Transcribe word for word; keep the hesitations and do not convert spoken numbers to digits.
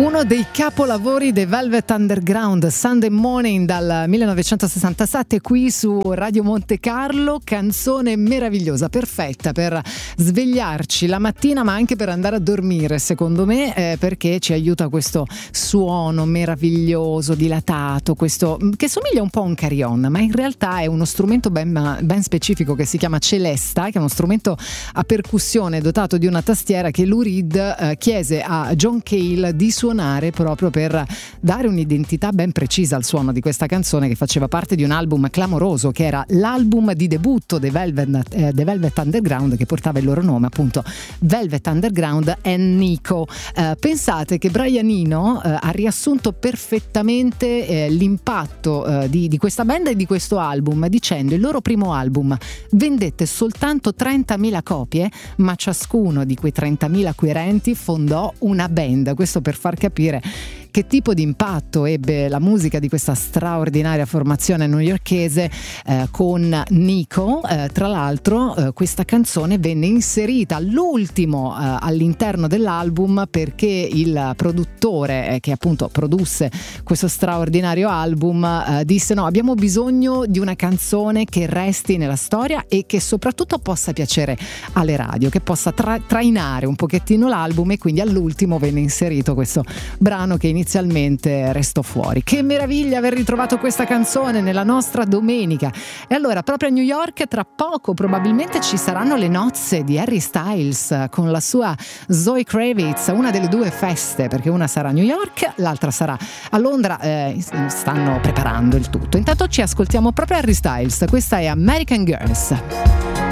Uno dei capolavori dei Velvet Underground, Sunday Morning dal millenovecentosessantasette qui su Radio Monte Carlo, canzone meravigliosa, perfetta per svegliarci la mattina ma anche per andare a dormire secondo me, eh, perché ci aiuta questo suono meraviglioso, dilatato, questo che somiglia un po' a un carillon ma in realtà è uno strumento ben, ben specifico che si chiama celesta, che è uno strumento a percussione dotato di una tastiera che Lou Reed eh, chiese a John Cale di suonare proprio per dare un'identità ben precisa al suono di questa canzone, che faceva parte di un album clamoroso che era l'album di debutto dei Velvet, eh, dei Velvet Underground, che portava il loro nome appunto, Velvet Underground and Nico. Eh, pensate che Brian Eno eh, ha riassunto perfettamente eh, l'impatto eh, di, di questa band e di questo album dicendo: il loro primo album vendette soltanto trentamila copie, ma ciascuno di quei trentamila acquirenti fondò una band. Questo per far capire che tipo di impatto ebbe la musica di questa straordinaria formazione newyorkese eh, con Nico. Eh, tra l'altro eh, questa canzone venne inserita all'ultimo eh, all'interno dell'album perché il produttore eh, che appunto produsse questo straordinario album eh, disse: no, abbiamo bisogno di una canzone che resti nella storia e che soprattutto possa piacere alle radio, che possa tra- trainare un pochettino l'album, e quindi all'ultimo venne inserito questo brano che inizialmente restò fuori. Che meraviglia aver ritrovato questa canzone nella nostra domenica. E allora proprio a New York tra poco probabilmente ci saranno le nozze di Harry Styles con la sua Zoe Kravitz, una delle due feste, perché una sarà a New York, l'altra sarà a Londra. Eh, stanno preparando il tutto. Intanto ci ascoltiamo proprio Harry Styles, questa è American Girls.